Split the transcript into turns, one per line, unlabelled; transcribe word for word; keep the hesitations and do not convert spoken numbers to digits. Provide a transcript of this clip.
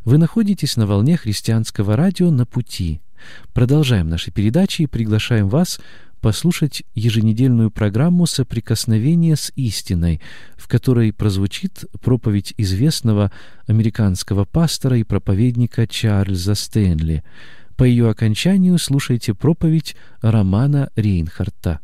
Вы находитесь на волне христианского радио «На пути». Продолжаем наши передачи и приглашаем вас послушать еженедельную программу «Соприкосновение с истиной», в которой прозвучит проповедь известного американского пастора и проповедника Чарльза Стэнли. По ее окончанию слушайте проповедь Романа Рейнхарта.